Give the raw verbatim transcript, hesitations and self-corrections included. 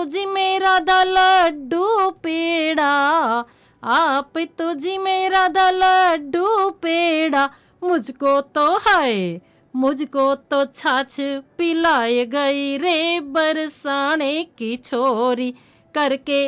जी मेरा दा लड्डू पेड़ा, आप तो जी मेरा दा लड्डू पेड़ा, मुझको तो हाय मुझको तो छाछ पिलाए गई रे बरसाने की छोरी, करके